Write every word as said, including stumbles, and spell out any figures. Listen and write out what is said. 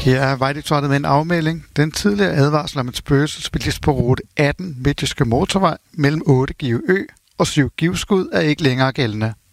Her er Vejdirektoratet med en afmelding. Den tidligere advarsel om et spøgelsesbilist på rute atten Midtjyske Motorvej mellem otte Give Ø og syv Giveskud er ikke længere gældende.